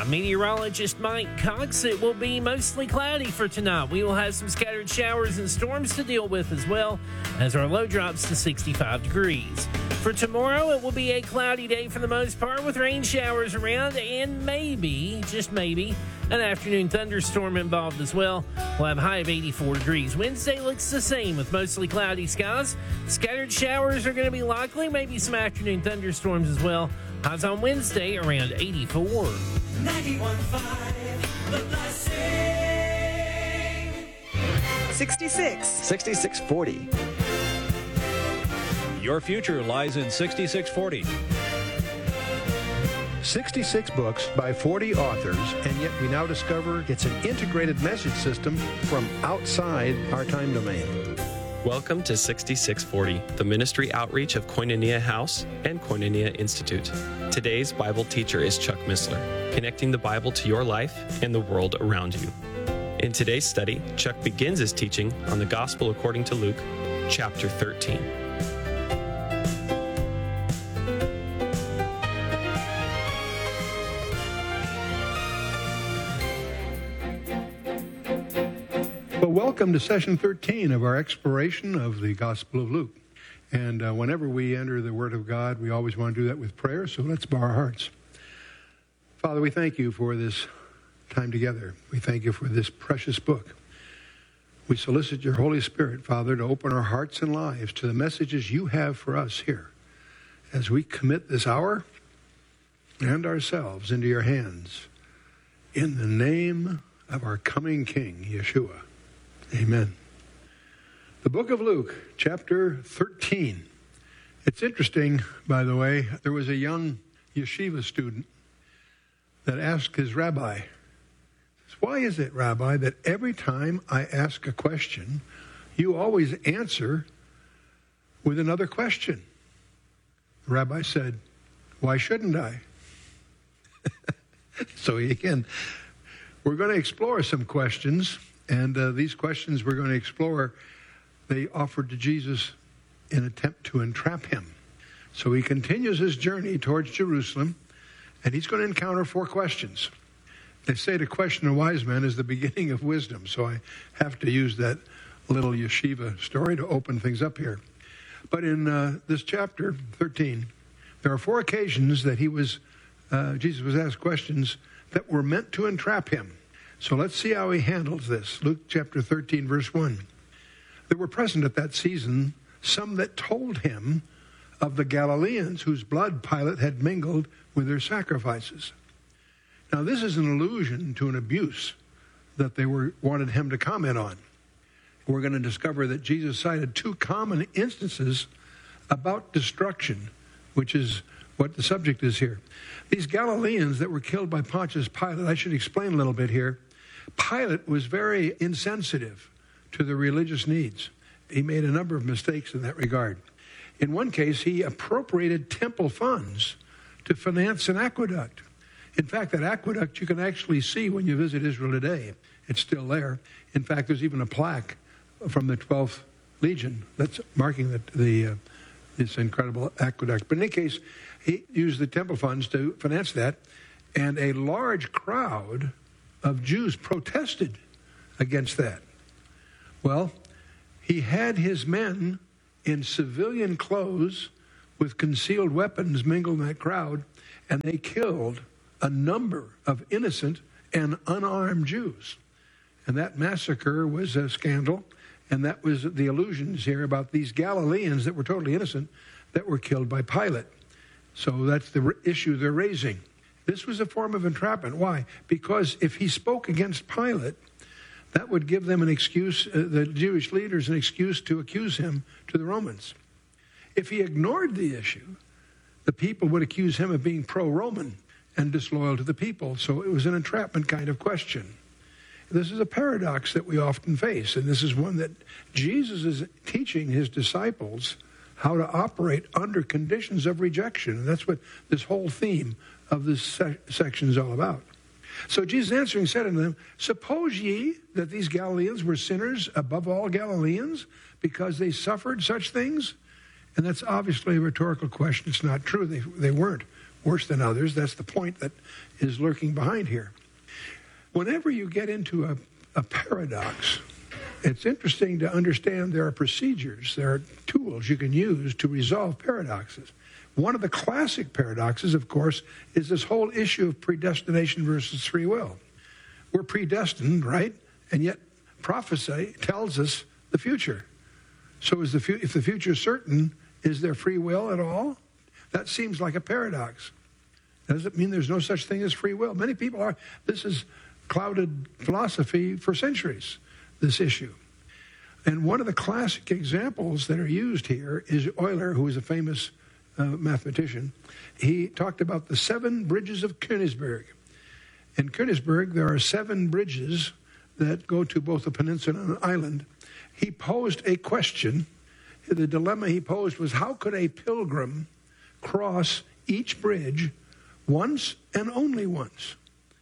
I'm meteorologist Mike Cox. It will be mostly cloudy for tonight. We will have some scattered showers and storms to deal with as well as our low drops to 65 degrees. For tomorrow, it will be a cloudy day for the most part with rain showers around and maybe, just maybe, an afternoon thunderstorm involved as well. We'll have a high of 84 degrees. Wednesday looks the same with mostly cloudy skies. Scattered showers are going to be likely, maybe some afternoon thunderstorms as well. Highs on Wednesday around 84. 91.5 The Blessing. 66. 6640. Your future lies in 6640. 66 books by 40 authors, and yet we now discover it's an integrated message system from outside our time domain. Welcome to 6640, the ministry outreach of Koinonia House and Koinonia Institute. Today's Bible teacher is Chuck Missler, connecting the Bible to your life and the world around you. In today's study, Chuck begins his teaching on the Gospel according to Luke, chapter 13. Welcome to session 13 of our exploration of the Gospel of Luke. And whenever we enter the Word of God, we always want to do that with prayer, so let's bow our hearts. Father, we thank you for this time together. We thank you for this precious book. We solicit your Holy Spirit, Father, to open our hearts and lives to the messages you have for us here as we commit this hour and ourselves into your hands. In the name of our coming King, Yeshua. Amen. The book of Luke, chapter 13. It's interesting, by the way, there was a young yeshiva student that asked his rabbi, why is it, Rabbi, that every time I ask a question, you always answer with another question? The rabbi said, why shouldn't I? So again, we're going to explore some questions. And these questions we're going to explore, they offered to Jesus in an attempt to entrap him. So he continues his journey towards Jerusalem, and he's going to encounter 4 questions. They say to question a wise man is the beginning of wisdom, so I have to use that little yeshiva story to open things up here. But in this chapter 13, there are 4 occasions that Jesus was asked questions that were meant to entrap him. So let's see how he handles this. Luke chapter 13, verse 1. There were present at that season some that told him of the Galileans whose blood Pilate had mingled with their sacrifices. Now this is an allusion to an abuse that they wanted him to comment on. We're going to discover that Jesus cited 2 common instances about destruction, which is what the subject is here. These Galileans that were killed by Pontius Pilate, I should explain a little bit here. Pilate was very insensitive to the religious needs. He made a number of mistakes in that regard. In one case, he appropriated temple funds to finance an aqueduct. In fact, that aqueduct you can actually see when you visit Israel today. It's still there. In fact, there's even a plaque from the 12th Legion that's marking this incredible aqueduct. But in any case, he used the temple funds to finance that, and a large crowd of Jews protested against that. Well, he had his men in civilian clothes with concealed weapons mingled in that crowd, and they killed a number of innocent and unarmed Jews. And that massacre was a scandal, and that was the allusions here about these Galileans that were totally innocent that were killed by Pilate. So that's the issue they're raising. This was a form of entrapment. Why? Because if he spoke against Pilate, that would give them an excuse, the Jewish leaders, an excuse to accuse him to the Romans. If he ignored the issue, the people would accuse him of being pro-Roman and disloyal to the people. So it was an entrapment kind of question. This is a paradox that we often face, and this is one that Jesus is teaching his disciples how to operate under conditions of rejection. And that's what this whole theme of this section is all about. So Jesus answering said unto them, suppose ye that these Galileans were sinners above all Galileans because they suffered such things? And that's obviously a rhetorical question. It's not true. They weren't. worse than others. That's the point that is lurking behind here. Whenever you get into a paradox, it's interesting to understand there are procedures, there are tools you can use to resolve paradoxes. One of the classic paradoxes, of course, is this whole issue of predestination versus free will. We're predestined, right? And yet prophecy tells us the future. So if the future is certain, is there free will at all? That seems like a paradox. Does it mean there's no such thing as free will? Many people are. This is clouded philosophy for centuries, this issue. And one of the classic examples that are used here is Euler, who is a famous mathematician. He talked about the 7 bridges of Königsberg. In Königsberg, there are 7 bridges that go to both a peninsula and an island. He posed a question. The dilemma he posed was, how could a pilgrim cross each bridge once and only once?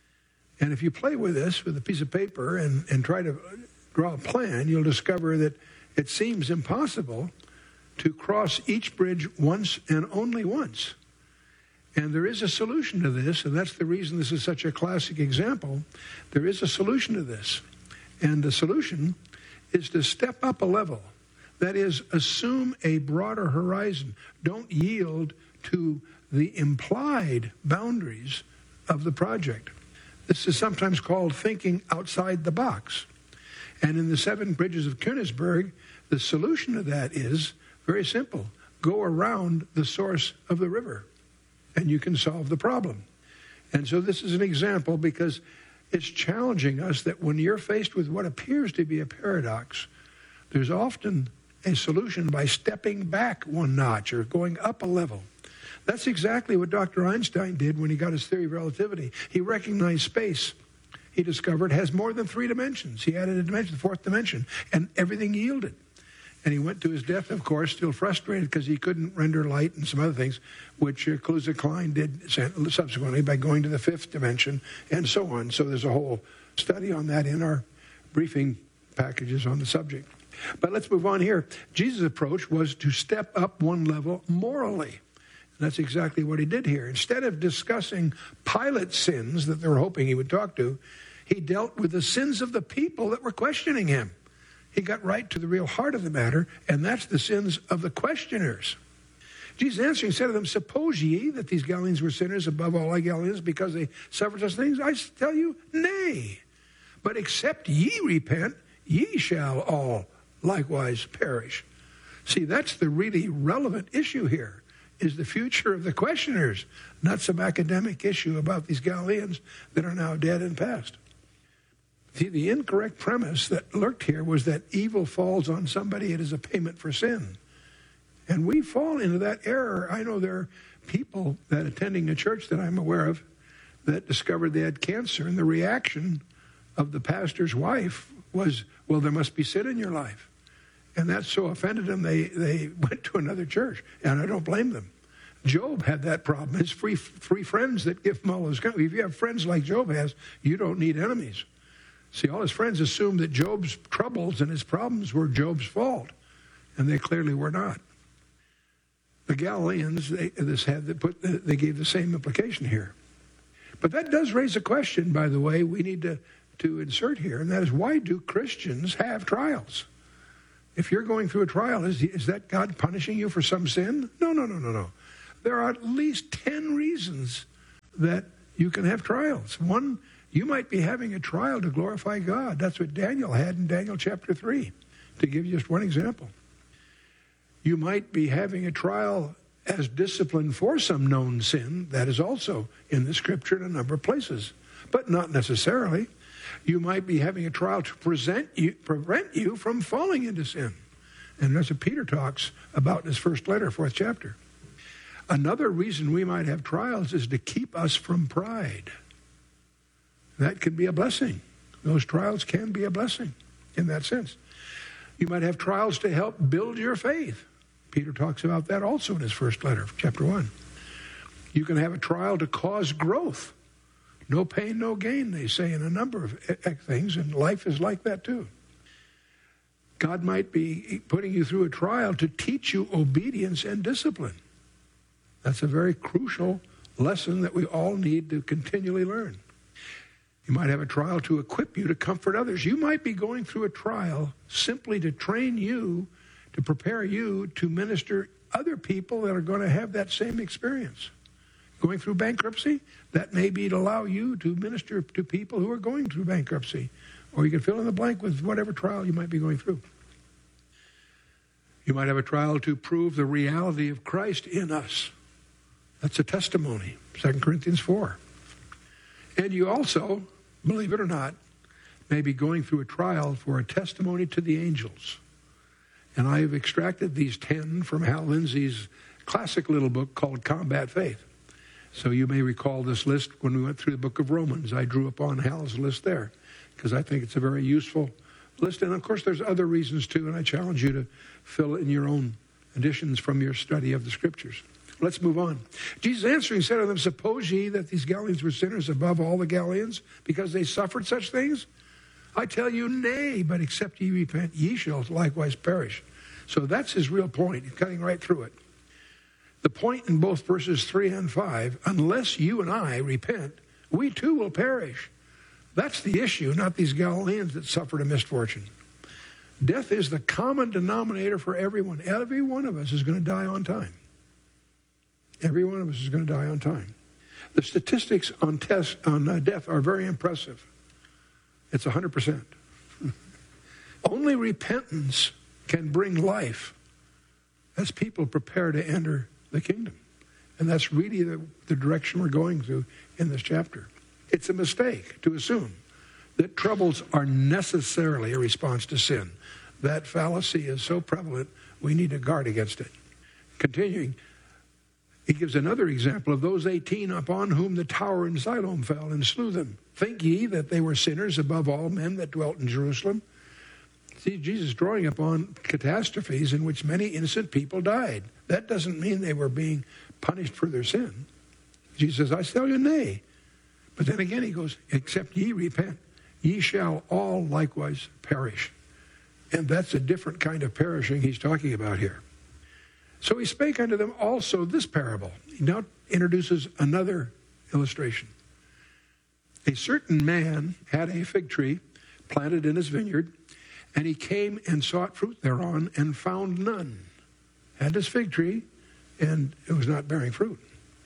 And if you play with this with a piece of paper and try to draw a plan, you'll discover that it seems impossible to cross each bridge once and only once. And there is a solution to this, and that's the reason this is such a classic example. There is a solution to this. And the solution is to step up a level. That is, assume a broader horizon. Don't yield to the implied boundaries of the project. This is sometimes called thinking outside the box. And in the 7 bridges of Königsberg, the solution to that is very simple. Go around the source of the river, and you can solve the problem. And so this is an example because it's challenging us that when you're faced with what appears to be a paradox, there's often a solution by stepping back one notch or going up a level. That's exactly what Dr. Einstein did when he got his theory of relativity. He recognized space, he discovered, has more than 3 dimensions. He added a dimension, the 4th dimension, and everything yielded. And he went to his death, of course, still frustrated because he couldn't render light and some other things, which Kaluza-Klein did subsequently by going to the 5th dimension and so on. So there's a whole study on that in our briefing packages on the subject. But let's move on here. Jesus' approach was to step up one level morally. And that's exactly what he did here. Instead of discussing Pilate's sins that they were hoping he would talk to, he dealt with the sins of the people that were questioning him. He got right to the real heart of the matter, and that's the sins of the questioners. Jesus answering said to them, suppose ye that these Galileans were sinners above all other Galileans because they suffered such things? I tell you, nay. But except ye repent, ye shall all likewise perish. See, that's the really relevant issue here, is the future of the questioners, not some academic issue about these Galileans that are now dead and past. See, the incorrect premise that lurked here was that evil falls on somebody. It is a payment for sin. And we fall into that error. I know there are people that attending a church that I'm aware of that discovered they had cancer, and the reaction of the pastor's wife was, well, there must be sin in your life. And that so offended them, they went to another church, and I don't blame them. Job had that problem. His free friends that give him all those. If you have friends like Job has, you don't need enemies. See, all his friends assumed that Job's troubles and his problems were Job's fault, and they clearly were not. The Galileans, they gave the same implication here. But that does raise a question, by the way, we need to insert here, and that is, why do Christians have trials? If you're going through a trial, is that God punishing you for some sin? No. There are at least 10 reasons that you can have trials. One, you might be having a trial to glorify God. That's what Daniel had in Daniel chapter 3, to give you just one example. You might be having a trial as discipline for some known sin. That is also in the Scripture in a number of places, but not necessarily. You might be having a trial to prevent you from falling into sin. And that's what Peter talks about in his first letter, 4th chapter. Another reason we might have trials is to keep us from pride. That can be a blessing. Those trials can be a blessing in that sense. You might have trials to help build your faith. Peter talks about that also in his first letter, chapter 1. You can have a trial to cause growth. No pain, no gain, they say in a number of things, and life is like that too. God might be putting you through a trial to teach you obedience and discipline. That's a very crucial lesson that we all need to continually learn. You might have a trial to equip you to comfort others. You might be going through a trial simply to train you, to prepare you to minister other people that are going to have that same experience. Going through bankruptcy, that may be to allow you to minister to people who are going through bankruptcy. Or you can fill in the blank with whatever trial you might be going through. You might have a trial to prove the reality of Christ in us. That's a testimony, 2 Corinthians 4. And you also, believe it or not, may be going through a trial for a testimony to the angels. And I have extracted these 10 from Hal Lindsey's classic little book called Combat Faith. So you may recall this list when we went through the book of Romans. I drew upon Hal's list there because I think it's a very useful list. And, of course, there's other reasons, too, and I challenge you to fill in your own additions from your study of the Scriptures. Let's move on. Jesus answering said to them, suppose ye that these Galileans were sinners above all the Galileans because they suffered such things? I tell you, nay, but except ye repent, ye shall likewise perish. So that's his real point. He's cutting right through it. The point in both verses 3 and 5, unless you and I repent, we too will perish. That's the issue, not these Galileans that suffered a misfortune. Death is the common denominator for everyone. Every one of us is going to die on time. Every one of us is going to die on time. The statistics on death are very impressive. It's 100%. Only repentance can bring life as people prepare to enter the kingdom. And that's really the direction we're going through in this chapter. It's a mistake to assume that troubles are necessarily a response to sin. That fallacy is so prevalent, we need to guard against it. Continuing, he gives another example of those 18 upon whom the tower in Siloam fell and slew them. Think ye that they were sinners above all men that dwelt in Jerusalem? See, Jesus drawing upon catastrophes in which many innocent people died. That doesn't mean they were being punished for their sin. Jesus says, I tell you, nay. But then again he goes, except ye repent, ye shall all likewise perish. And that's a different kind of perishing he's talking about here. So he spake unto them also this parable. He now introduces another illustration. A certain man had a fig tree planted in his vineyard, and he came and sought fruit thereon and found none. Had this fig tree, and it was not bearing fruit.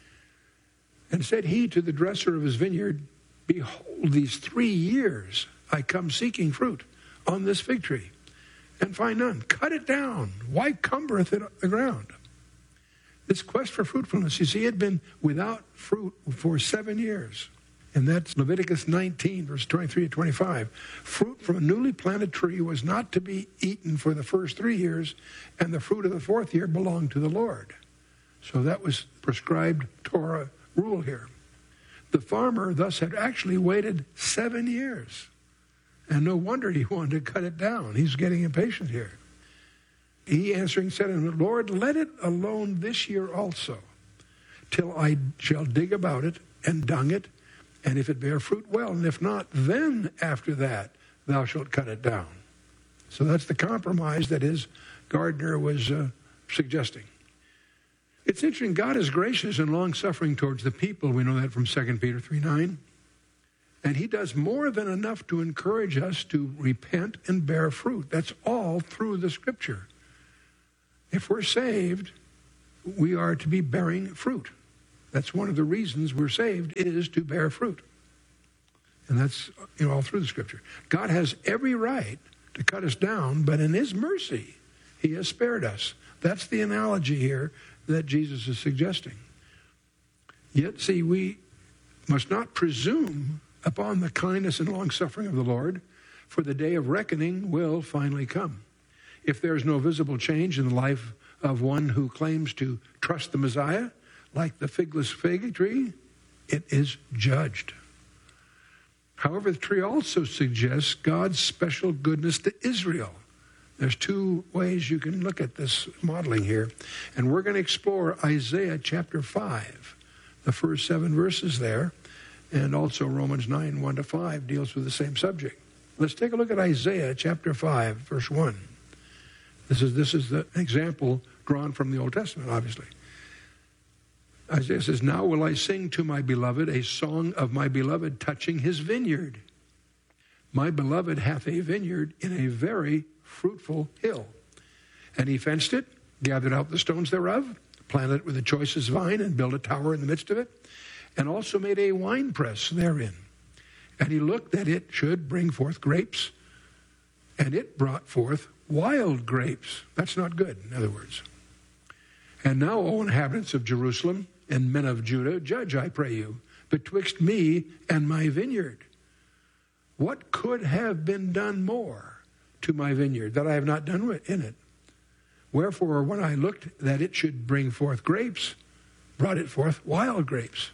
And said he to the dresser of his vineyard, behold, these 3 years I come seeking fruit on this fig tree, and find none. Cut it down. Why cumbereth it the ground? This quest for fruitfulness, you see, he had been without fruit for 7 years. And that's Leviticus 19, verse 23 to 25. Fruit from a newly planted tree was not to be eaten for the first 3 years, and the fruit of the 4th year belonged to the Lord. So that was prescribed Torah rule here. The farmer thus had actually waited 7 years. And no wonder he wanted to cut it down. He's getting impatient here. He answering said unto him, Lord, let it alone this year also, till I shall dig about it and dung it, and if it bear fruit, well, and if not, then after that thou shalt cut it down. So that's the compromise that his gardener was suggesting. It's interesting, God is gracious and long-suffering towards the people. We know that from 2 Peter 3:9. And he does more than enough to encourage us to repent and bear fruit. That's all through the Scripture. If we're saved, we are to be bearing fruit. That's one of the reasons we're saved, is to bear fruit. And that's all through the Scripture. God has every right to cut us down, but in his mercy, he has spared us. That's the analogy here that Jesus is suggesting. Yet, see, we must not presume upon the kindness and long-suffering of the Lord, for the day of reckoning will finally come. If there is no visible change in the life of one who claims to trust the Messiah, like the figless fig tree, it is judged. However, the tree also suggests God's special goodness to Israel. There's 2 ways you can look at this modeling here. And we're going to explore Isaiah chapter 5, the first 7 verses there. And also Romans 9, 1 to 5 deals with the same subject. Let's take a look at Isaiah chapter 5, verse 1. This is the example drawn from the Old Testament, obviously. Isaiah says, now will I sing to my beloved a song of my beloved touching his vineyard. My beloved hath a vineyard in a very fruitful hill. And he fenced it, gathered out the stones thereof, planted it with the choicest vine, and built a tower in the midst of it, and also made a winepress therein. And he looked that it should bring forth grapes, and it brought forth wild grapes. That's not good, in other words. And now, O inhabitants of Jerusalem and men of Judah, judge, I pray you, betwixt me and my vineyard. What could have been done more to my vineyard that I have not done in it? Wherefore, when I looked that it should bring forth grapes, brought it forth wild grapes.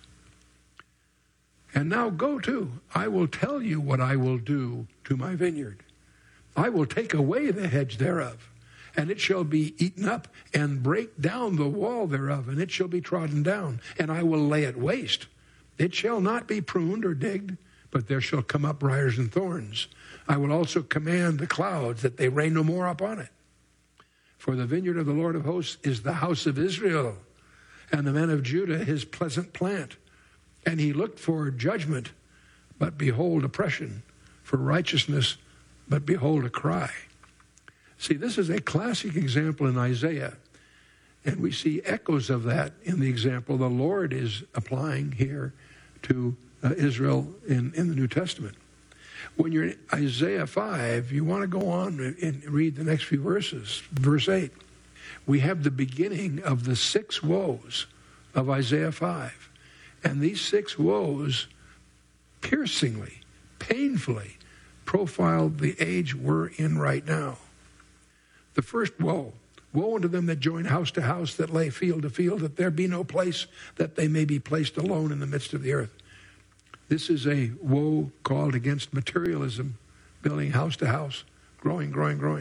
And now go to, I will tell you what I will do to my vineyard. I will take away the hedge thereof, and it shall be eaten up, and break down the wall thereof, and it shall be trodden down, and I will lay it waste. It shall not be pruned or digged, but there shall come up briars and thorns. I will also command the clouds that they rain no more upon it. For the vineyard of the Lord of hosts is the house of Israel, and the men of Judah his pleasant plant. And he looked for judgment, but behold oppression, for righteousness, but behold a cry. See, this is a classic example in Isaiah, and we see echoes of that in the example the Lord is applying here to Israel in the New Testament. When you're in Isaiah 5, you want to go on and read the next few verses. Verse 8, we have the beginning of the 6 woes of Isaiah 5. And these 6 woes piercingly, painfully profiled the age we're in right now. The first woe, woe unto them that join house to house, that lay field to field, that there be no place, that they may be placed alone in the midst of the earth. This is a woe called against materialism, building house to house, growing.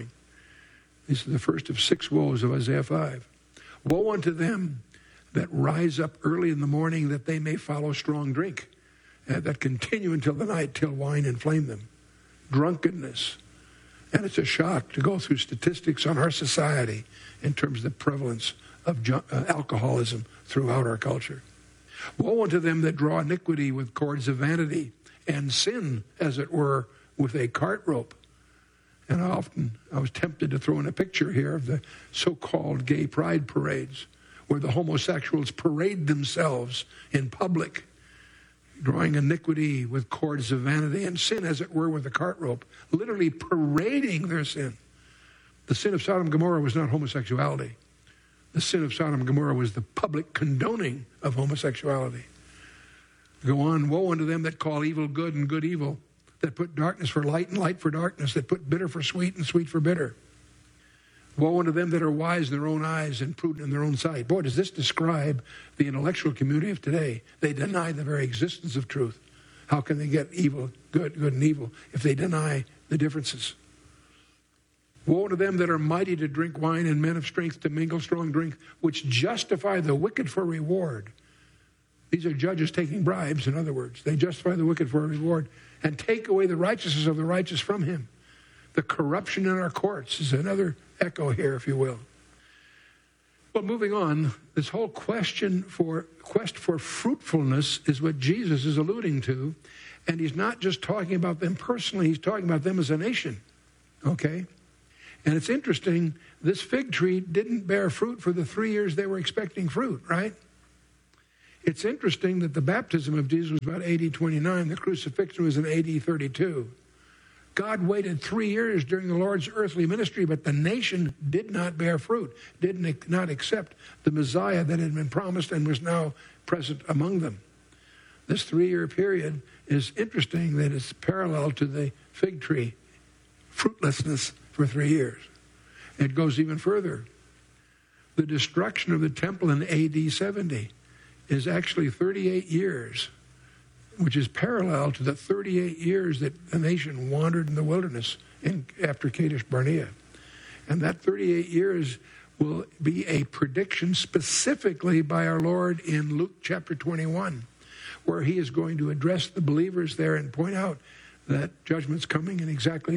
This is the first of 6 woes of Isaiah 5. Woe unto them that rise up early in the morning, that they may follow strong drink, that continue until the night, till wine inflame them. Drunkenness. And it's a shock to go through statistics on our society in terms of the prevalence of alcoholism throughout our culture. Woe unto them that draw iniquity with cords of vanity, and sin, as it were, with a cart rope. And I was tempted to throw in a picture here of the so-called gay pride parades, where the homosexuals parade themselves in public, drawing iniquity with cords of vanity, and sin, as it were, with a cart rope, literally parading their sin. The sin of Sodom and Gomorrah was not homosexuality. The sin of Sodom and Gomorrah was the public condoning of homosexuality. Go on, woe unto them that call evil good and good evil, that put darkness for light and light for darkness, that put bitter for sweet and sweet for bitter. Woe unto them that are wise in their own eyes and prudent in their own sight. Boy, does this describe the intellectual community of today. They deny the very existence of truth. How can they get evil, good and evil, if they deny the differences? Woe to them that are mighty to drink wine, and men of strength to mingle strong drink, which justify the wicked for reward. These are judges taking bribes, in other words. They justify the wicked for a reward and take away the righteousness of the righteous from him. The corruption in our courts is another echo here, if you will. Well, moving on, this whole quest for fruitfulness is what Jesus is alluding to. And he's not just talking about them personally, he's talking about them as a nation. Okay? And it's interesting, this fig tree didn't bear fruit for the 3 years they were expecting fruit, right? It's interesting that the baptism of Jesus was about AD 29. The crucifixion was in AD 32. God waited 3 years during the Lord's earthly ministry, but the nation did not bear fruit, did not accept the Messiah that had been promised and was now present among them. This 3-year period is interesting that it's parallel to the fig tree, fruitlessness for 3 years. It goes even further. The destruction of the temple in AD 70 is actually 38 years, which is parallel to the 38 years that the nation wandered in the wilderness after Kadesh Barnea. And that 38 years will be a prediction specifically by our Lord in Luke chapter 21, where he is going to address the believers there and point out that judgment's coming in exactly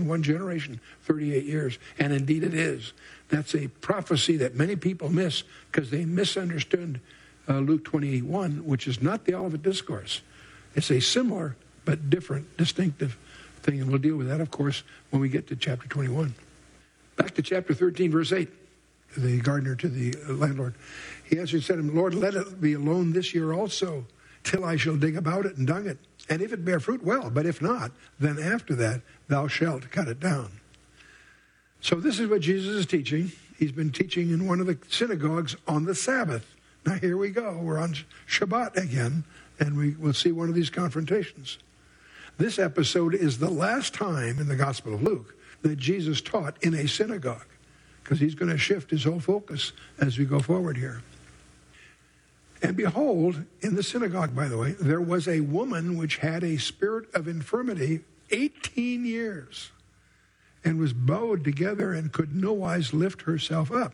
38 years. And indeed it is. That's a prophecy that many people miss because they misunderstood Luke 21, which is not the Olivet Discourse. It's a similar but different, distinctive thing, and we'll deal with that, of course, when we get to chapter 21. Back to chapter 13, verse 8, the gardener to the landlord. He answered and said to him, Lord, let it be alone this year also, till I shall dig about it and dung it. And if it bear fruit, well, but if not, then after that thou shalt cut it down. So this is what Jesus is teaching. He's been teaching in one of the synagogues on the Sabbath. Now here we go. We're on Shabbat again, and we will see one of these confrontations. This episode is the last time in the Gospel of Luke that Jesus taught in a synagogue, because he's going to shift his whole focus as we go forward here. And behold, in the synagogue, by the way, there was a woman which had a spirit of infirmity 18 years, and was bowed together and could nowise lift herself up.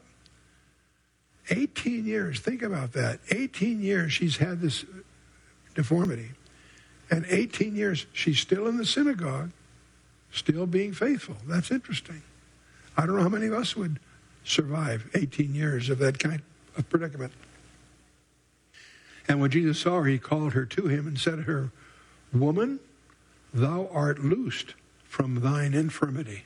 18 years, think about that. 18 years she's had this deformity. And 18 years she's still in the synagogue, still being faithful. That's interesting. I don't know how many of us would survive 18 years of that kind of predicament. And when Jesus saw her, he called her to him and said to her, Woman, thou art loosed from thine infirmity.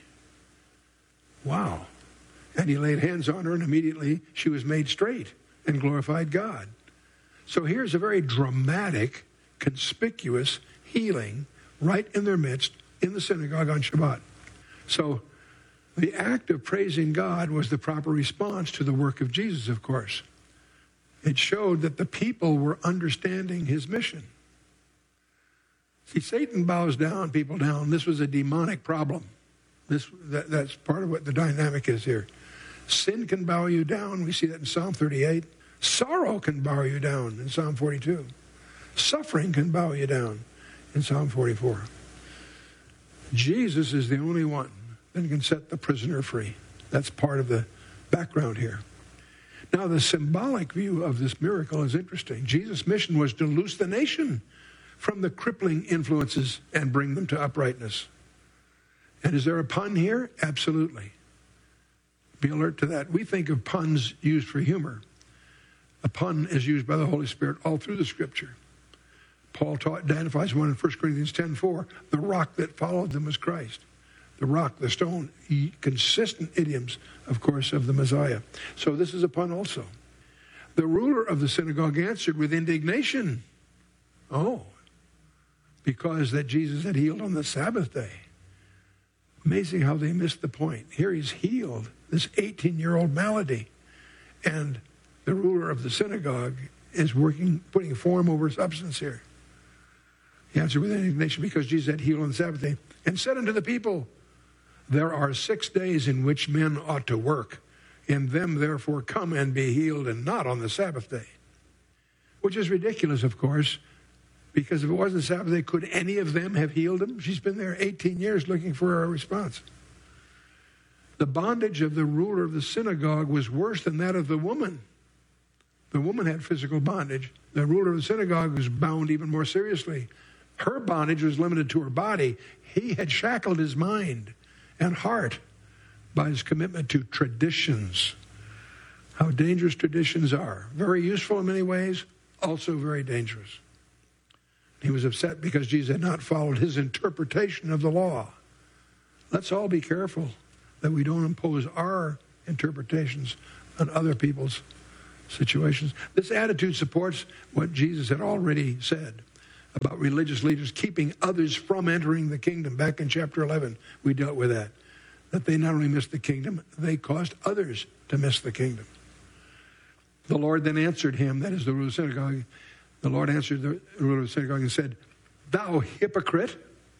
Wow. And he laid hands on her, and immediately she was made straight and glorified God. So here's a very dramatic, conspicuous healing right in their midst in the synagogue on Shabbat. So the act of praising God was the proper response to the work of Jesus, of course. It showed that the people were understanding his mission. See, Satan bows down, people down. This was a demonic problem. That's part of what the dynamic is here. Sin can bow you down. We see that in Psalm 38. Sorrow can bow you down in Psalm 42. Suffering can bow you down in Psalm 44. Jesus is the only one that can set the prisoner free. That's part of the background here. Now, the symbolic view of this miracle is interesting. Jesus' mission was to loose the nation from the crippling influences and bring them to uprightness. And is there a pun here? Absolutely. Be alert to that. We think of puns used for humor. A pun is used by the Holy Spirit all through the Scripture. Paul identifies one in 1 Corinthians 10:4. The rock that followed them was Christ. The rock, the stone, consistent idioms, of course, of the Messiah. So this is a pun also. The ruler of the synagogue answered with indignation. Oh, because that Jesus had healed on the Sabbath day. Amazing how they missed the point. Here he's healed this 18-year-old malady. And the ruler of the synagogue is putting form over substance here. He answered with indignation because Jesus had healed on the Sabbath day and said unto the people, There are 6 days in which men ought to work. In them, therefore, come and be healed, and not on the Sabbath day. Which is ridiculous, of course, because if it wasn't the Sabbath day, could any of them have healed him? She's been there 18 years looking for a response. The bondage of the ruler of the synagogue was worse than that of the woman. The woman had physical bondage. The ruler of the synagogue was bound even more seriously. Her bondage was limited to her body. He had shackled his mind and heart by his commitment to traditions. How dangerous traditions are. Very useful in many ways, also very dangerous. He was upset because Jesus had not followed his interpretation of the law. Let's all be careful that we don't impose our interpretations on other people's situations. This attitude supports what Jesus had already said about religious leaders keeping others from entering the kingdom. Back in chapter 11, we dealt with that. That they not only missed the kingdom, they caused others to miss the kingdom. The Lord then answered him, that is the ruler of the synagogue. The Lord answered the ruler of the synagogue and said, Thou hypocrite,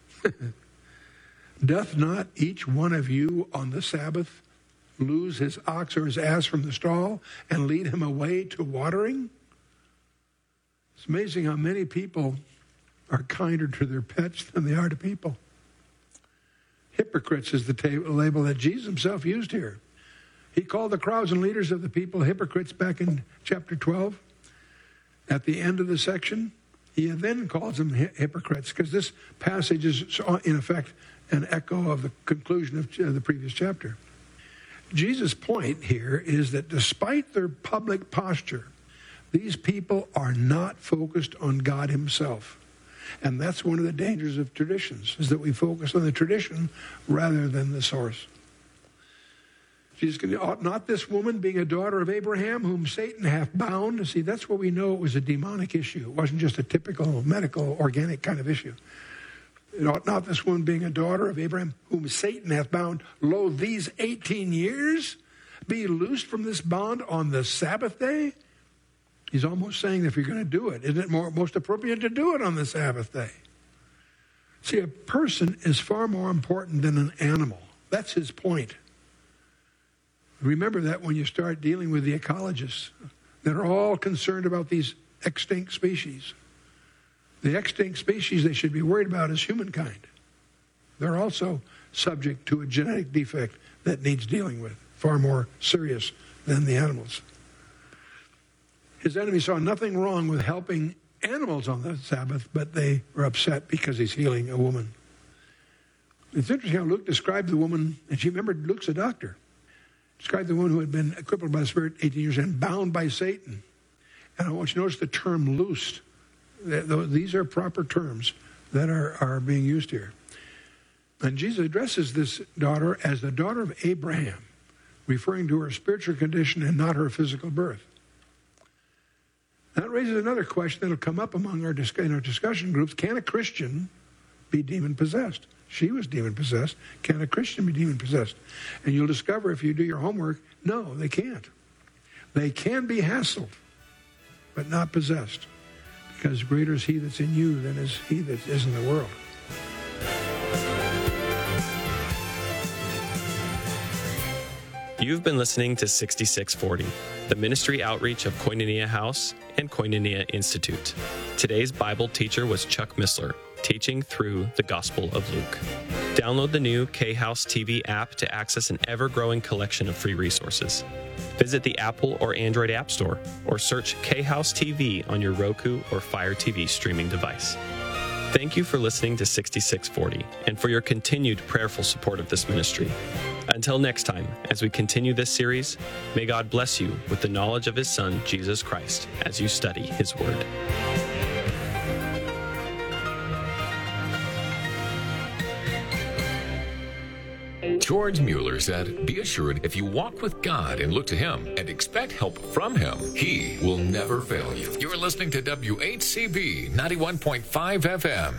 doth not each one of you on the Sabbath lose his ox or his ass from the stall and lead him away to watering? It's amazing how many people are kinder to their pets than they are to people. Hypocrites is the label that Jesus himself used here. He called the crowds and leaders of the people hypocrites back in chapter 12. At the end of the section, he then calls them hypocrites because this passage is, in effect, an echo of the conclusion of the previous chapter. Jesus' point here is that despite their public posture, These people are not focused on God himself. And that's one of the dangers of traditions, is that we focus on the tradition rather than the source. Jesus, ought not this woman, being a daughter of Abraham, whom Satan hath bound? See, that's where we know it was a demonic issue. It wasn't just a typical medical, organic kind of issue. It ought not this woman, being a daughter of Abraham, whom Satan hath bound, lo, these 18 years, be loosed from this bond on the Sabbath day? He's almost saying that if you're going to do it, isn't it most appropriate to do it on the Sabbath day? See, a person is far more important than an animal. That's his point. Remember that when you start dealing with the ecologists that are all concerned about these extinct species. The extinct species they should be worried about is humankind. They're also subject to a genetic defect that needs dealing with, far more serious than the animals. His enemies saw nothing wrong with helping animals on the Sabbath, but they were upset because he's healing a woman. It's interesting how Luke described the woman, and she remembered Luke's a doctor. Described the one who had been crippled by the Spirit 18 years and bound by Satan. And I want you to notice the term loosed. These are proper terms that are being used here. And Jesus addresses this daughter as the daughter of Abraham, referring to her spiritual condition and not her physical birth. That raises another question that will come up among our discussion groups. Can a Christian be demon-possessed? She was demon-possessed. Can a Christian be demon-possessed? And you'll discover if you do your homework, no, they can't. They can be hassled, but not possessed, because greater is he that's in you than is he that is in the world. You've been listening to 6640, the ministry outreach of Koinonia House and Koinonia Institute. Today's Bible teacher was Chuck Missler, teaching through the Gospel of Luke. Download the new K-House TV app to access an ever-growing collection of free resources. Visit the Apple or Android App Store, or search K-House TV on your Roku or Fire TV streaming device. Thank you for listening to 6640 and for your continued prayerful support of this ministry. Until next time, as we continue this series, may God bless you with the knowledge of His Son, Jesus Christ, as you study His Word. George Mueller said, "Be assured if you walk with God and look to Him and expect help from Him, He will never fail you." You're listening to WHCB 91.5 FM.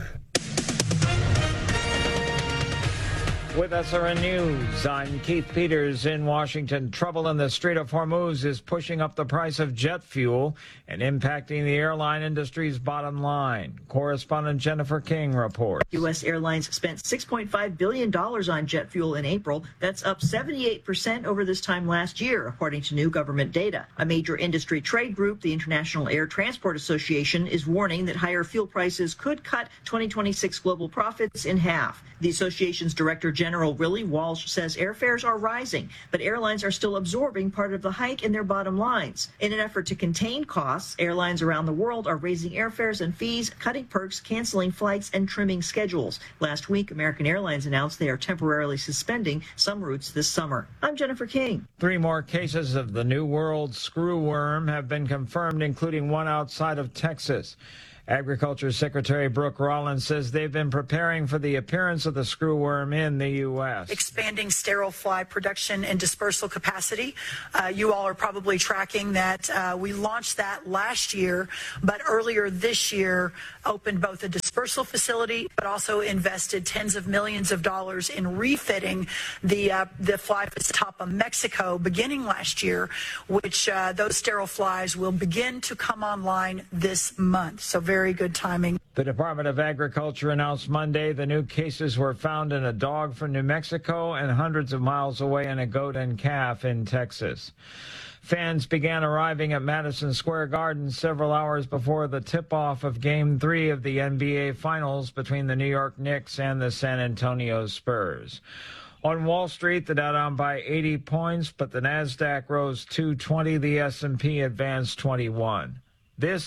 With SRN News, I'm Keith Peters in Washington. Trouble in the Strait of Hormuz is pushing up the price of jet fuel and impacting the airline industry's bottom line. Correspondent Jennifer King reports. U.S. Airlines spent $6.5 billion on jet fuel in April. That's up 78% over this time last year, according to new government data. A major industry trade group, the International Air Transport Association, is warning that higher fuel prices could cut 2026 global profits in half. The association's Director General Willie Walsh says airfares are rising, but airlines are still absorbing part of the hike in their bottom lines. In an effort to contain costs, airlines around the world are raising airfares and fees, cutting perks, canceling flights, and trimming schedules. Last week, American Airlines announced they are temporarily suspending some routes this summer. I'm Jennifer King. 3 more cases of the New World screwworm have been confirmed, including one outside of Texas. Agriculture Secretary Brooke Rollins says they've been preparing for the appearance of the screwworm in the U.S. Expanding sterile fly production and dispersal capacity. You all are probably tracking that we launched that last year, but earlier this year opened both a dispersal facility, but also invested tens of millions of dollars in refitting the fly at the top of Mexico beginning last year, which those sterile flies will begin to come online this month. So very good timing. The Department of Agriculture announced Monday the new cases were found in a dog from New Mexico and hundreds of miles away in a goat and calf in Texas. Fans began arriving at Madison Square Garden several hours before the tip-off of Game 3 of the NBA Finals between the New York Knicks and the San Antonio Spurs. On Wall Street, the Dow down by 80 points, but the Nasdaq rose 220. The S&P advanced 21. This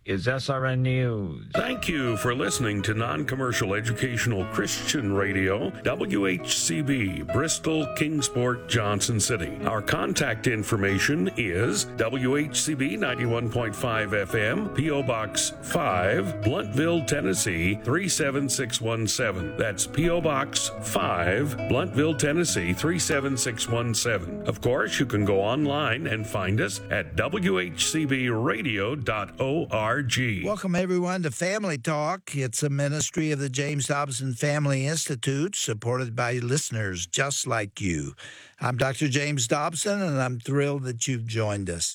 is SRN News. Thank you for listening to Non-Commercial Educational Christian Radio, WHCB, Bristol, Kingsport, Johnson City. Our contact information is WHCB 91.5 FM, P.O. Box 5, Bluntville, Tennessee 37617. That's P.O. Box 5, Bluntville, Tennessee 37617. Of course, you can go online and find us at WHCBradio.org. Welcome, everyone, to Family Talk. It's a ministry of the James Dobson Family Institute, supported by listeners just like you. I'm Dr. James Dobson, and I'm thrilled that you've joined us.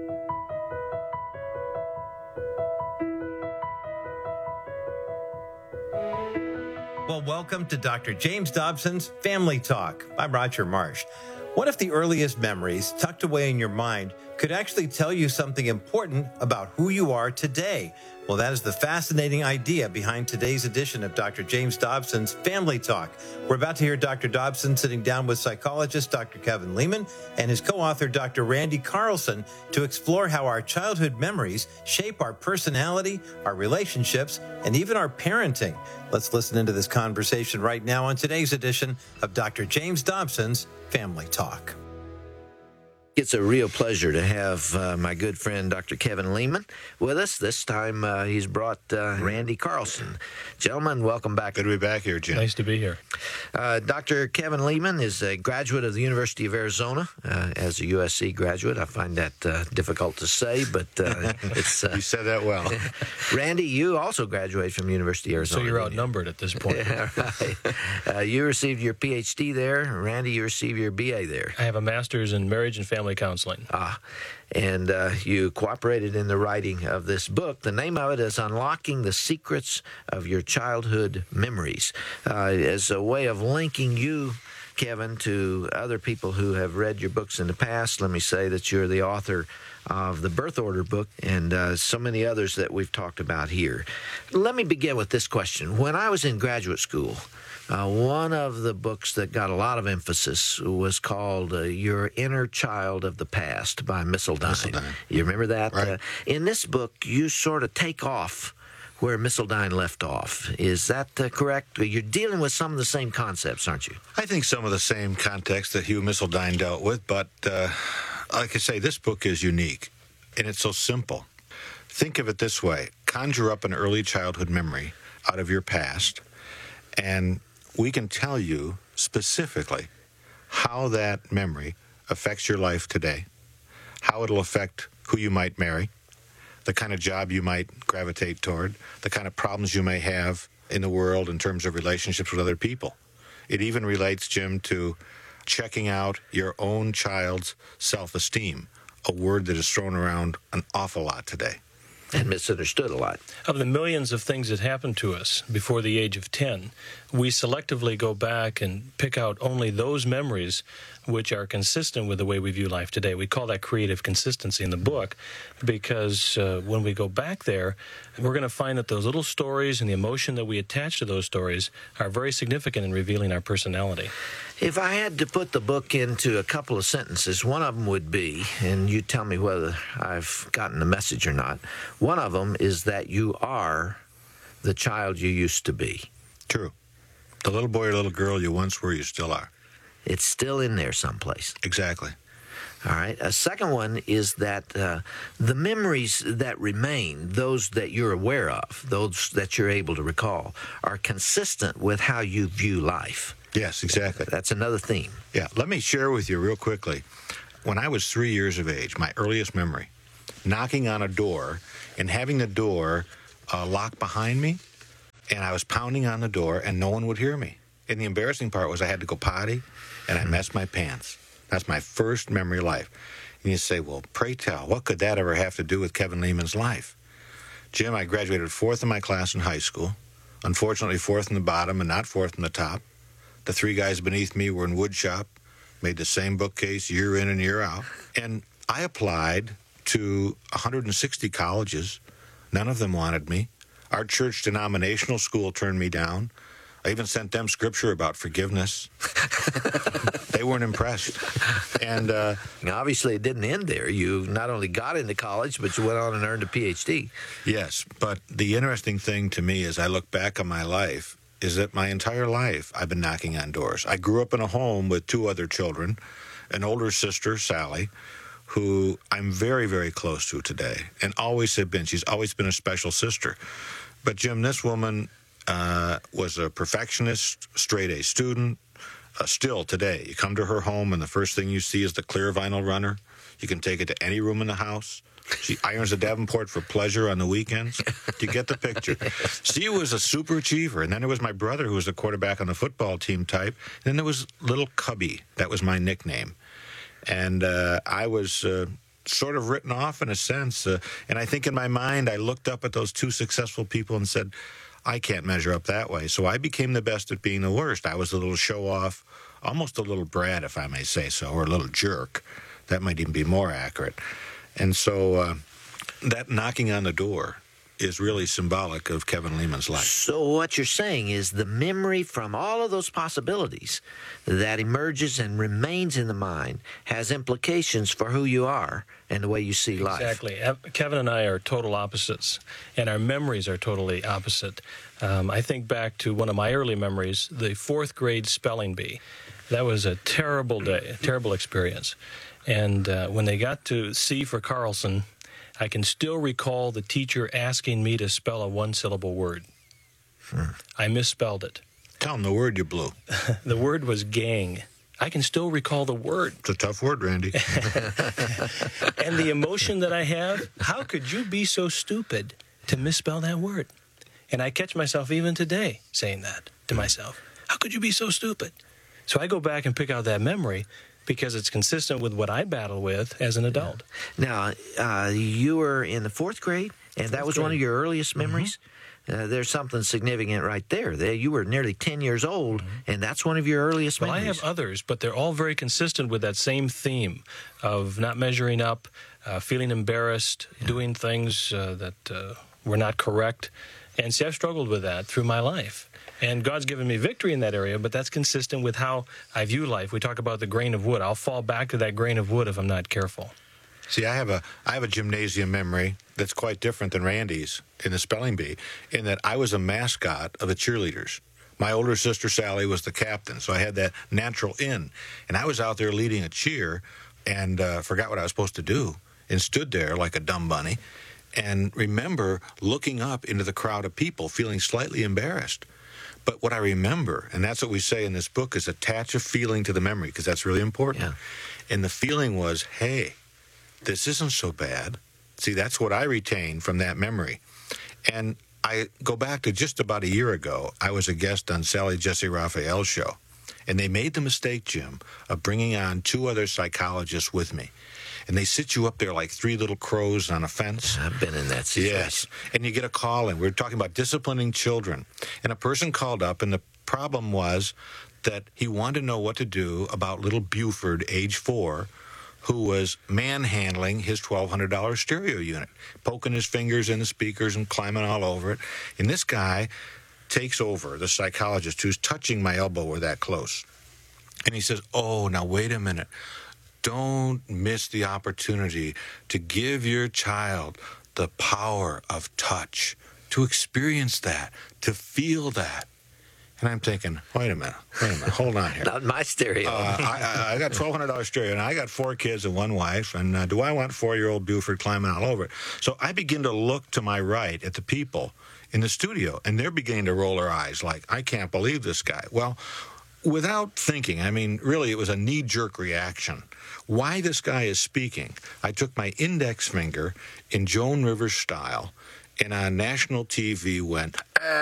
Well, welcome to Dr. James Dobson's Family Talk. I'm Roger Marsh. What if the earliest memories tucked away in your mind could actually tell you something important about who you are today? Well, that is the fascinating idea behind today's edition of Dr. James Dobson's Family Talk. We're about to hear Dr. Dobson sitting down with psychologist Dr. Kevin Leman and his co-author Dr. Randy Carlson to explore how our childhood memories shape our personality, our relationships, and even our parenting. Let's listen into this conversation right now on today's edition of Dr. James Dobson's Family Talk. It's a real pleasure to have my good friend Dr. Kevin Leman with us. This time he's brought Randy Carlson. Gentlemen, welcome back. Good to be back here, Jim. Nice to be here. Dr. Kevin Leman is a graduate of the University of Arizona. As a USC graduate, I find that difficult to say, but it's... You said that well. Randy, you also graduated from the University of Arizona. So you're outnumbered at this point. Yeah, right. You received your PhD there. Randy, you received your BA there. I have a master's in marriage and family counseling. And you cooperated in the writing of this book. The name of it is Unlocking the Secrets of Your Childhood Memories. As a way of linking you, Kevin, to other people who have read your books in the past, let me say that you're the author of the Birth Order book and so many others that we've talked about here. Let me begin with this question. When I was in graduate school, one of the books that got a lot of emphasis was called Your Inner Child of the Past by Missildine. You remember that? Right. In this book, you sort of take off where Missildine left off. Is that correct? You're dealing with some of the same concepts, aren't you? I think some of the same context that Hugh Missildine dealt with, but like I say, this book is unique, and it's so simple. Think of it this way. Conjure up an early childhood memory out of your past, and we can tell you specifically how that memory affects your life today, how it'll affect who you might marry, the kind of job you might gravitate toward, the kind of problems you may have in the world in terms of relationships with other people. It even relates, Jim, to checking out your own child's self-esteem, a word that is thrown around an awful lot today. And misunderstood a lot. Of the millions of things that happened to us before the age of 10, we selectively go back and pick out only those memories which are consistent with the way we view life today. We call that creative consistency in the book because when we go back there, we're going to find that those little stories and the emotion that we attach to those stories are very significant in revealing our personality. If I had to put the book into a couple of sentences, one of them would be, and you tell me whether I've gotten the message or not, one of them is that you are the child you used to be. True. The little boy or little girl you once were, you still are. It's still in there someplace. Exactly. All right. A second one is that the memories that remain, those that you're aware of, those that you're able to recall, are consistent with how you view life. Yes, exactly. That's another theme. Yeah. Let me share with you real quickly. When I was 3 years of age, my earliest memory, knocking on a door and having the door locked behind me, and I was pounding on the door and no one would hear me. And the embarrassing part was I had to go potty and I messed my pants. That's my first memory of life. And you say, well, pray tell, what could that ever have to do with Kevin Leman's life? Jim, I graduated fourth in my class in high school. Unfortunately, fourth in the bottom and not fourth in the top. The three guys beneath me were in wood shop, made the same bookcase year in and year out. And I applied to 160 colleges. None of them wanted me. Our church denominational school turned me down. I even sent them scripture about forgiveness. They weren't impressed. And obviously it didn't end there. You not only got into college, but you went on and earned a PhD. Yes, but the interesting thing to me as I look back on my life is that my entire life I've been knocking on doors. I grew up in a home with 2 other children, an older sister, Sally, who I'm very, very close to today, and always have been. She's always been a special sister. But, Jim, this woman was a perfectionist, straight-A student, still today. You come to her home, and the first thing you see is the clear vinyl runner. You can take it to any room in the house. She irons a Davenport for pleasure on the weekends. You get the picture. She was a super achiever. And then there was my brother, who was the quarterback on the football team type. And then there was Little Cubby. That was my nickname. And I was sort of written off in a sense. And I think in my mind, I looked up at those 2 successful people and said, I can't measure up that way. So I became the best at being the worst. I was a little show-off, almost a little brat, if I may say so, or a little jerk. That might even be more accurate. And so that knocking on the door is really symbolic of Kevin Leman's life. So what you're saying is the memory from all of those possibilities that emerges and remains in the mind has implications for who you are and the way you see life. Exactly. Kevin and I are total opposites, and our memories are totally opposite. I think back to one of my early memories, the 4th grade spelling bee. That was a terrible day, a terrible experience. And when they got to C for Carlson, I can still recall the teacher asking me to spell a 1-syllable word. I misspelled it. Tell him the word you blew. The word was gang. I can still recall the word. It's a tough word, Randy. And the emotion that I have, how could you be so stupid to misspell that word? And I catch myself even today saying that to myself. How could you be so stupid? So I go back and pick out that memory because it's consistent with what I battle with as an adult. Now, you were in the 4th grade, and that was one of your earliest memories? There's something significant right there. You were nearly 10 years old, and that's one of your earliest memories. Well, I have others, but they're all very consistent with that same theme of not measuring up, feeling embarrassed, doing things that were not correct. And see, I've struggled with that through my life. And God's given me victory in that area, but that's consistent with how I view life. We talk about the grain of wood. I'll fall back to that grain of wood if I'm not careful. See, I have a gymnasium memory that's quite different than Randy's in the spelling bee, in that I was a mascot of the cheerleaders. My older sister, Sally, was the captain, so I had that natural in. And I was out there leading a cheer and forgot what I was supposed to do and stood there like a dumb bunny and remember looking up into the crowd of people, feeling slightly embarrassed. But what I remember, and that's what we say in this book, is attach a feeling to the memory, because that's really important. Yeah. And the feeling was, hey, this isn't so bad. See, that's what I retain from that memory. And I go back to just about a year ago. I was a guest on Sally Jesse Raphael's show. And they made the mistake, Jim, of bringing on 2 other psychologists with me. And they sit you up there like 3 little crows on a fence. I've been in that situation. Yes. And you get a call in. We're talking about disciplining children. And a person called up, and the problem was that he wanted to know what to do about little Buford, age 4, who was manhandling his $1,200 stereo unit, poking his fingers in the speakers and climbing all over it. And this guy takes over, the psychologist who's touching my elbow, we're that close. And he says, oh, now wait a minute. Don't miss the opportunity to give your child the power of touch, to experience that, to feel that. And I'm thinking, wait a minute, hold on here. Not my stereo. I got $1,200 stereo, and I got 4 kids and 1 wife, and do I want 4-year-old Buford climbing all over it? So I begin to look to my right at the people in the studio, and they're beginning to roll their eyes like, I can't believe this guy. Well, without thinking, I mean, really, it was a knee-jerk reaction. Why this guy is speaking, I took my index finger in Joan Rivers style, and on national TV went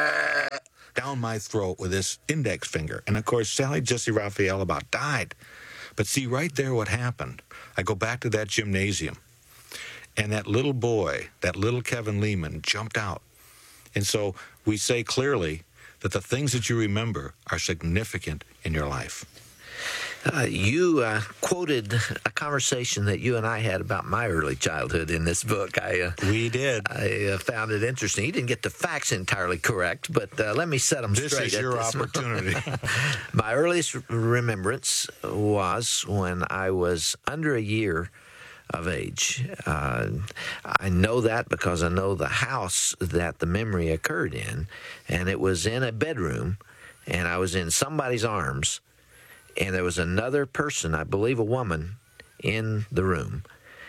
down my throat with this index finger. And, of course, Sally Jesse Raphael about died. But see, right there what happened, I go back to that gymnasium, and that little boy, that little Kevin Leman, jumped out. And so we say clearly that the things that you remember are significant in your life. You quoted a conversation that you and I had about my early childhood in this book. We did. I found it interesting. You didn't get the facts entirely correct, but let me set them straight. This is your opportunity. My earliest remembrance was when I was under a year of age. I know that because I know the house that the memory occurred in, and it was in a bedroom, and I was in somebody's arms, and there was another person, I believe a woman, in the room.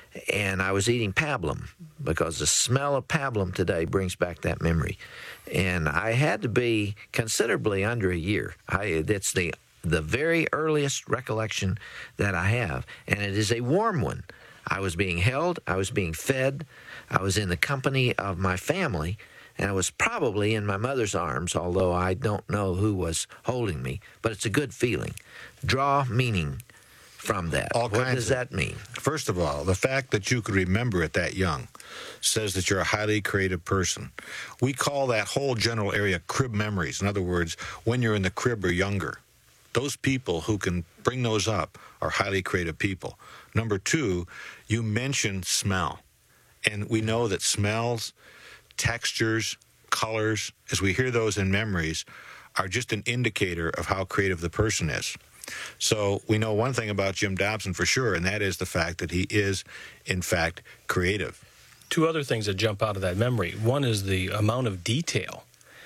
And I was eating pablum because the smell of pablum today brings back that memory. And I had to be considerably under a year. It's the very earliest recollection that I have, and it is a warm one. I was being held, I was being fed, I was in the company of my family, and I was probably in my mother's arms, although I don't know who was holding me, but it's a good feeling. Draw meaning from that. What does that mean? First of all, the fact that you could remember it that young says that you're a highly creative person. We call that whole general area crib memories. In other words, when you're in the crib or younger. Those people who can bring those up are highly creative people. Number two, you mentioned smell. And we know that smells, textures, colors, as we hear those in memories, are just an indicator of how creative the person is. So we know one thing about Jim Dobson for sure, and that is the fact that he is, in fact, creative. Two other things that jump out of that memory. One is the amount of detail.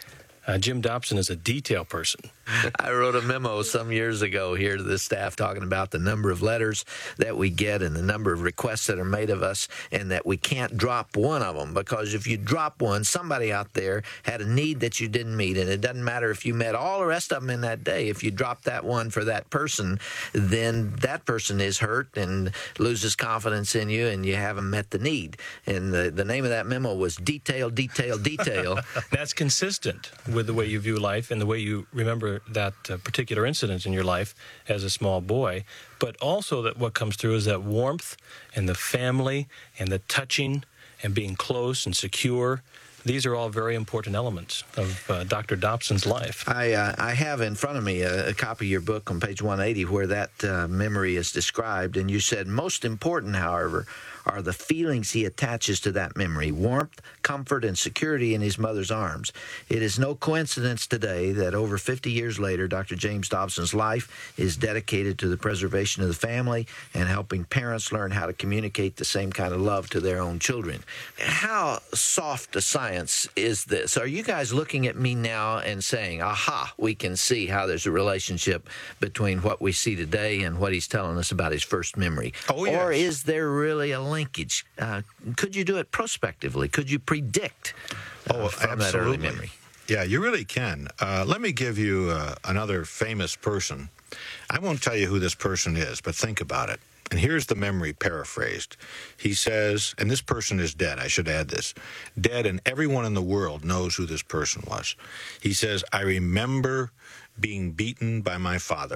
Jim Dobson is a detail person. I wrote a memo some years ago here to the staff talking about the number of letters that we get and the number of requests that are made of us, and that we can't drop one of them, because if you drop one, somebody out there had a need that you didn't meet, and it doesn't matter if you met all the rest of them in that day. If you drop that one for that person, then that person is hurt and loses confidence in you, and you haven't met the need. And the name of that memo was Detail, Detail, Detail. That's consistent with the way you view life and the way you remember that particular incident in your life as a small boy, but also that what comes through is that warmth and the family and the touching and being close and secure. These are all very important elements of Dr. Dobson's life. I have in front of me a copy of your book on page 180 where that memory is described, and you said, most important, however, are the feelings he attaches to that memory: warmth, comfort, and security in his mother's arms. It is no coincidence today that over 50 years later, Dr. James Dobson's life is dedicated to the preservation of the family and helping parents learn how to communicate the same kind of love to their own children. How soft a science is this? Are you guys looking at me now and saying, aha, we can see how there's a relationship between what we see today and what he's telling us about his first memory? Oh, yes. Or is there really a linkage? Could you do it prospectively? Could you predict from that early memory? Yeah, you really can. Let me give you another famous person. I won't tell you who this person is, but think about it. And here's the memory paraphrased. He says, and this person is dead, I should add this, dead, and everyone in the world knows who this person was. He says, I remember being beaten by my father.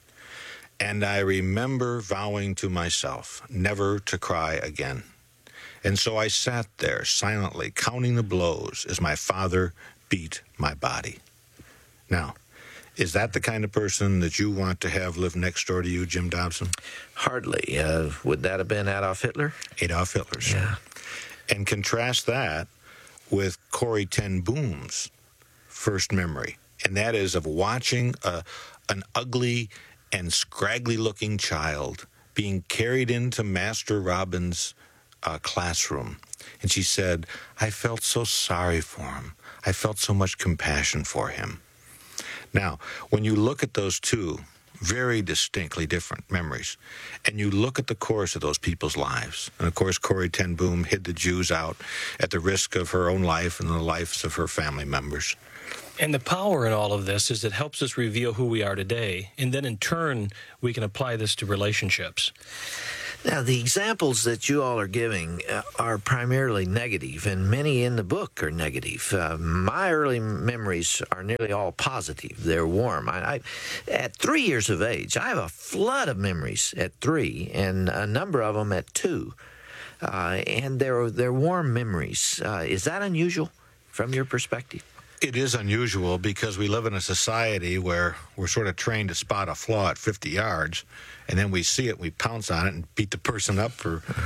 And I remember vowing to myself never to cry again. And so I sat there silently counting the blows as my father beat my body. Now, is that the kind of person that you want to have live next door to you, Jim Dobson? Hardly. Would that have been Adolf Hitler? Adolf Hitler, sir. Yeah. And contrast that with Corrie ten Boom's first memory, and that is of watching an ugly and scraggly-looking child being carried into Master Robin's classroom. And she said, I felt so sorry for him. I felt so much compassion for him. Now, when you look at those two very distinctly different memories, and you look at the course of those people's lives, and of course Corrie ten Boom hid the Jews out at the risk of her own life and the lives of her family members. And the power in all of this is it helps us reveal who we are today, and then in turn we can apply this to relationships. Now, the examples that you all are giving are primarily negative, and many in the book are negative. My early memories are nearly all positive. They're warm. At 3 years of age, I have a flood of memories at 3, and a number of them at 2. And they're warm memories. Is that unusual from your perspective? It is unusual because we live in a society where we're sort of trained to spot a flaw at 50 yards, and then we see it, we pounce on it, and beat the person up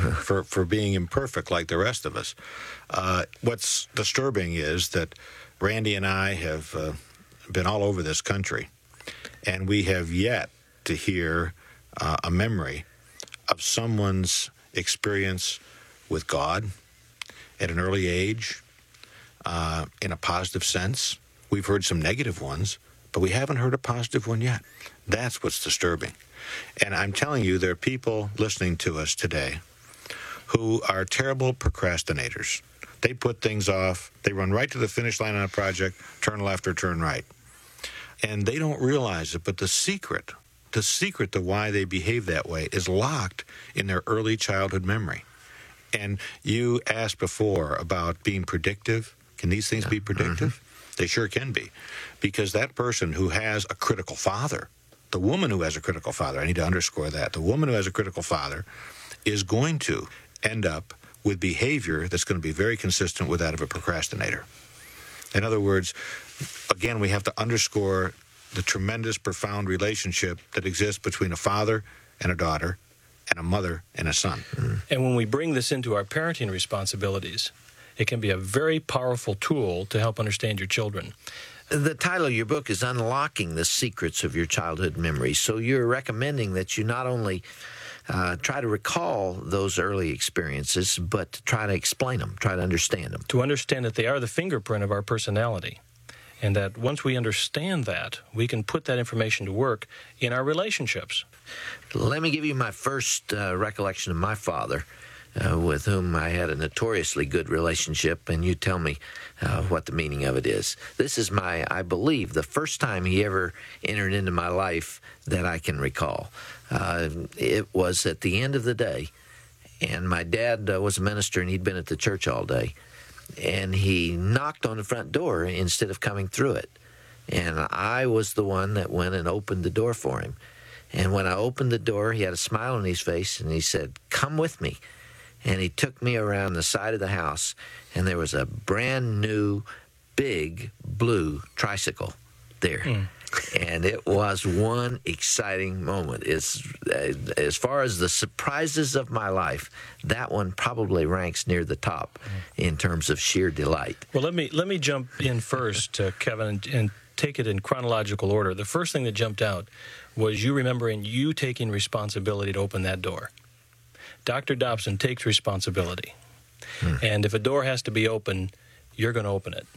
for being imperfect like the rest of us. What's disturbing is that Randy and I have been all over this country, and we have yet to hear a memory of someone's experience with God at an early age, in a positive sense. We've heard some negative ones, but we haven't heard a positive one yet. That's what's disturbing. And I'm telling you, there are people listening to us today who are terrible procrastinators. They put things off. They run right to the finish line on a project, turn left or turn right. And they don't realize it, but the secret to why they behave that way is locked in their early childhood memory. And you asked before about being predictive. Can these things be predictive? They sure can be. Because that person who has a critical father, the woman who has a critical father, I need to underscore that, the woman who has a critical father is going to end up with behavior that's going to be very consistent with that of a procrastinator. In other words, again, we have to underscore the tremendous, profound relationship that exists between a father and a daughter, and a mother and a son. And when we bring this into our parenting responsibilities, it can be a very powerful tool to help understand your children. The title of your book is Unlocking the Secrets of Your Childhood Memories. So you're recommending that you not only try to recall those early experiences, but to try to explain them, try to understand them. To understand that they are the fingerprint of our personality. And that once we understand that, we can put that information to work in our relationships. Let me give you my first recollection of my father, with whom I had a notoriously good relationship, and you tell me what the meaning of it is. This is I believe, the first time he ever entered into my life that I can recall. It was at the end of the day, and my dad was a minister, and he'd been at the church all day. And he knocked on the front door instead of coming through it. And I was the one that went and opened the door for him. And when I opened the door, he had a smile on his face, and he said, "Come with me." And he took me around the side of the house, and there was a brand new, big, blue tricycle there. And it was one exciting moment. As far as the surprises of my life, that one probably ranks near the top in terms of sheer delight. Well, let me jump in first, Kevin, and take it in chronological order. The first thing that jumped out was you remembering you taking responsibility to open that door. Dr. Dobson takes responsibility. And if a door has to be open, you're going to open it.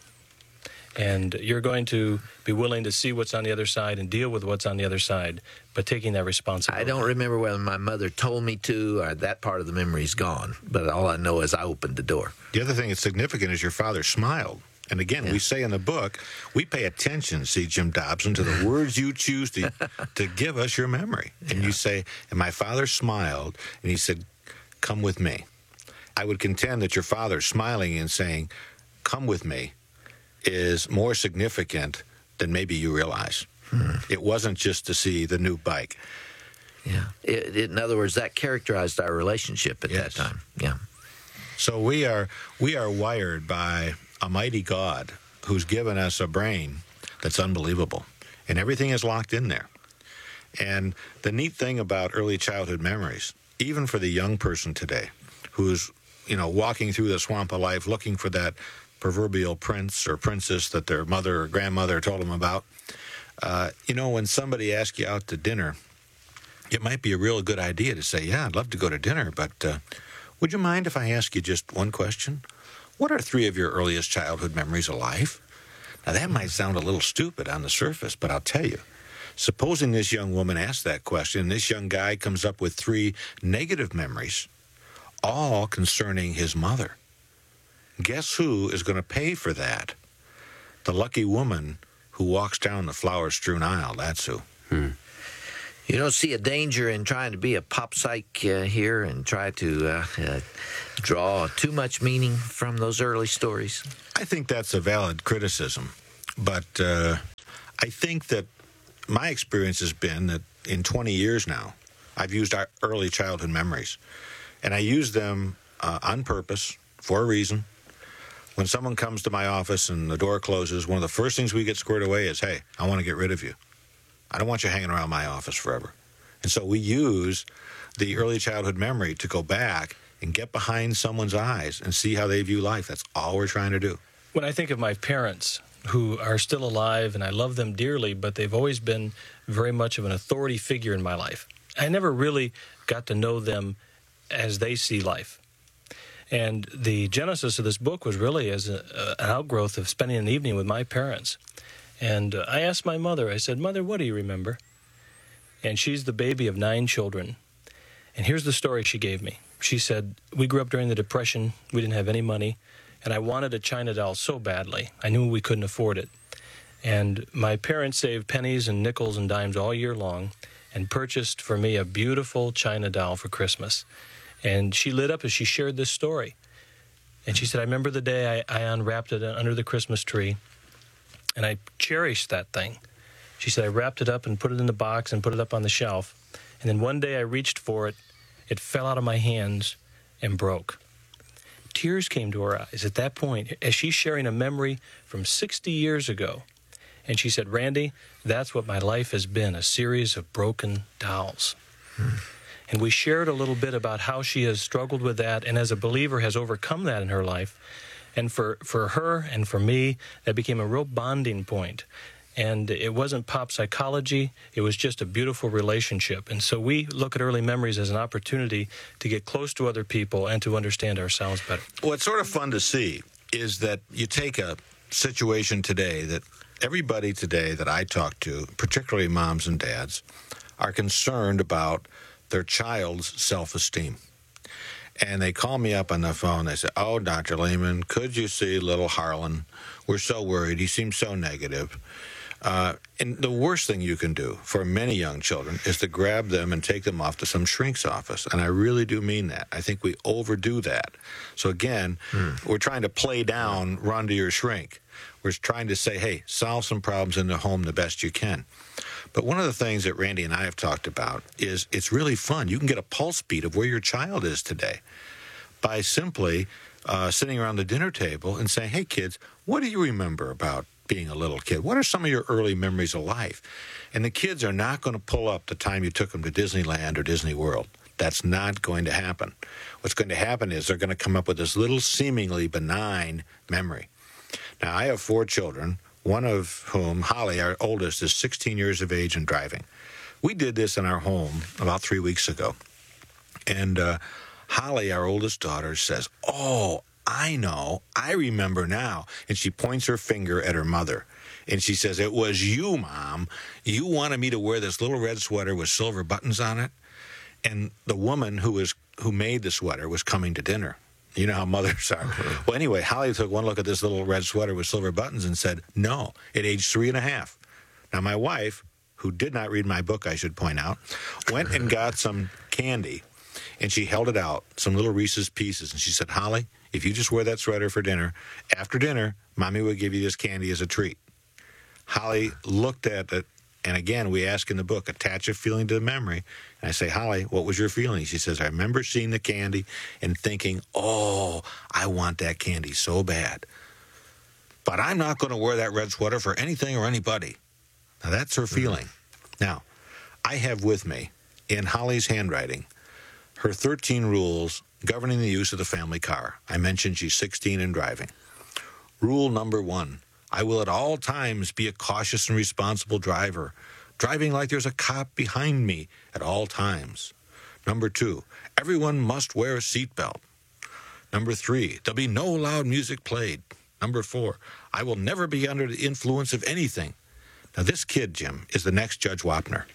And you're going to be willing to see what's on the other side and deal with what's on the other side, but taking that responsibility. I don't remember whether my mother told me to, or that part of the memory's gone. But all I know is I opened the door. The other thing that's significant is your father smiled. And again, we say in the book, we pay attention, see, Jim Dobson, to the words you choose to give us your memory. And you say, and my father smiled, and he said, "Come with me." I would contend that your father smiling and saying, "Come with me," is more significant than maybe you realize. It wasn't just to see the new bike. Yeah. In other words, that characterized our relationship at that time. Yeah. So we are wired by a mighty God who's given us a brain that's unbelievable, and everything is locked in there. And the neat thing about early childhood memories, even for the young person today, who's walking through the swamp of life looking for that proverbial prince or princess that their mother or grandmother told them about. When somebody asks you out to dinner, it might be a real good idea to say, "Yeah, I'd love to go to dinner, but would you mind if I ask you just one question? What are 3 of your earliest childhood memories of life?" Now, that might sound a little stupid on the surface, but I'll tell you, supposing this young woman asks that question, and this young guy comes up with 3 negative memories, all concerning his mother. Guess who is going to pay for that? The lucky woman who walks down the flower-strewn aisle. That's who. You don't see a danger in trying to be a pop psych here and try to draw too much meaning from those early stories? I think that's a valid criticism. But I think that my experience has been that in 20 years now, I've used our early childhood memories. And I use them on purpose, for a reason. When someone comes to my office and the door closes, one of the first things we get squared away is, hey, I want to get rid of you. I don't want you hanging around my office forever. And so we use the early childhood memory to go back and get behind someone's eyes and see how they view life. That's all we're trying to do. When I think of my parents, who are still alive, and I love them dearly, but they've always been very much of an authority figure in my life. I never really got to know them as they see life. And the genesis of this book was really as an outgrowth of spending an evening with my parents. And I asked my mother, I said, Mother, what do you remember? And she's the baby of 9 children. And here's the story she gave me. She said, we grew up during the Depression. We didn't have any money. And I wanted a China doll so badly. I knew we couldn't afford it. And my parents saved pennies and nickels and dimes all year long and purchased for me a beautiful China doll for Christmas. And she lit up as she shared this story. And she said, I remember the day I unwrapped it under the Christmas tree, and I cherished that thing. She said, I wrapped it up and put it in the box and put it up on the shelf. And then one day I reached for it. It fell out of my hands and broke. Tears came to her eyes at that point as she's sharing a memory from 60 years ago. And she said, Randy, that's what my life has been, a series of broken dolls. And we shared a little bit about how she has struggled with that and as a believer has overcome that in her life. And for her and for me, that became a real bonding point. And it wasn't pop psychology. It was just a beautiful relationship. And so we look at early memories as an opportunity to get close to other people and to understand ourselves better. What's sort of fun to see is that you take a situation today that everybody today that I talk to, particularly moms and dads, are concerned about their child's self-esteem. And they call me up on the phone. They say, oh, Dr. Lehman, could you see little Harlan? We're so worried. He seems so negative. And the worst thing you can do for many young children is to grab them and take them off to some shrink's office. And I really do mean that. I think we overdo that. So again, we're trying to play down, run to your shrink. We're trying to say, hey, solve some problems in the home the best you can. But one of the things that Randy and I have talked about is it's really fun. You can get a pulse beat of where your child is today by simply sitting around the dinner table and saying, hey, kids, what do you remember about being a little kid? What are some of your early memories of life? And the kids are not going to pull up the time you took them to Disneyland or Disney World. That's not going to happen. What's going to happen is they're going to come up with this little seemingly benign memory. Now, I have 4 children, one of whom, Holly, our oldest, is 16 years of age and driving. We did this in our home about 3 weeks ago. And Holly, our oldest daughter, says, oh, I know, I remember now. And she points her finger at her mother. And she says, it was you, Mom. You wanted me to wear this little red sweater with silver buttons on it. And the woman who made the sweater was coming to dinner. You know how mothers are. Well, anyway, Holly took one look at this little red sweater with silver buttons and said, no, at age 3.5. Now, my wife, who did not read my book, I should point out, went and got some candy, and she held it out, some little Reese's Pieces, and she said, Holly, if you just wear that sweater for dinner, after dinner, Mommy will give you this candy as a treat. Holly looked at it, and again, we ask in the book, attach a feeling to the memory. And I say, Holly, what was your feeling? She says, I remember seeing the candy and thinking, oh, I want that candy so bad. But I'm not going to wear that red sweater for anything or anybody. Now, that's her feeling. Now, I have with me, in Holly's handwriting, her 13 rules governing the use of the family car. I mentioned she's 16 and driving. Rule number 1. I will at all times be a cautious and responsible driver, driving like there's a cop behind me at all times. Number 2, everyone must wear a seatbelt. Number 3, there'll be no loud music played. Number 4, I will never be under the influence of anything. Now, this kid, Jim, is the next Judge Wapner.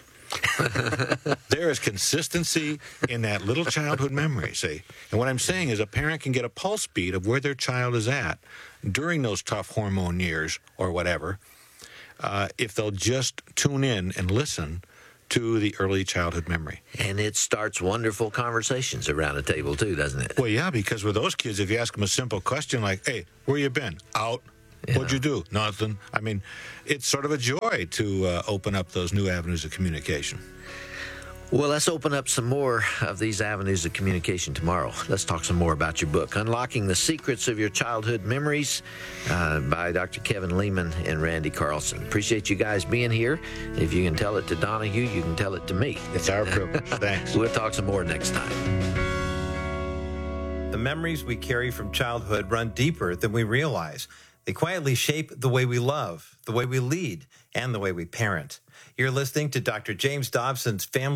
There is consistency in that little childhood memory, see? And what I'm saying is a parent can get a pulse beat of where their child is at during those tough hormone years or whatever, if they'll just tune in and listen to the early childhood memory. And it starts wonderful conversations around the table, too, doesn't it? Well, yeah, because with those kids, if you ask them a simple question like, hey, where you been? Out. Yeah. What'd you do? Nothing. I mean, it's sort of a joy to open up those new avenues of communication. Well, let's open up some more of these avenues of communication tomorrow. Let's talk some more about your book, Unlocking the Secrets of Your Childhood Memories, by Dr. Kevin Leman and Randy Carlson. Appreciate you guys being here. If you can tell it to Donahue, you can tell it to me. It's our privilege. Thanks. We'll talk some more next time. The memories we carry from childhood run deeper than we realize. They quietly shape the way we love, the way we lead, and the way we parent. You're listening to Dr. James Dobson's Family